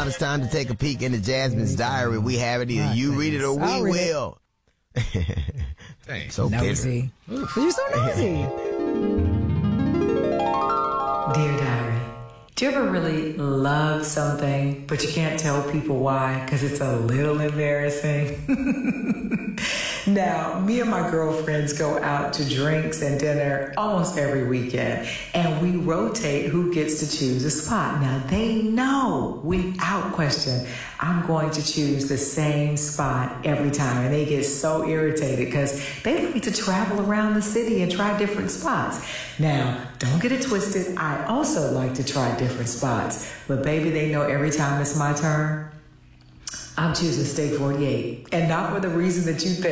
now it's time to take a peek into Jasmine's diary. We have it. Either you read it or we will. Dang. So nosy. You're so nosy. Dear Diary, do you ever really love something, but you can't tell people why because it's a little embarrassing? Now, me and my girlfriends go out to drinks and dinner almost every weekend, and we rotate who gets to choose a spot. Now, they know without question I'm going to choose the same spot every time, and they get so irritated because they like to travel around the city and try different spots. Now, don't get it twisted. I also like to try different spots, but baby, they know every time it's my turn, I'm choosing Steak 48, and not for the reason that you think.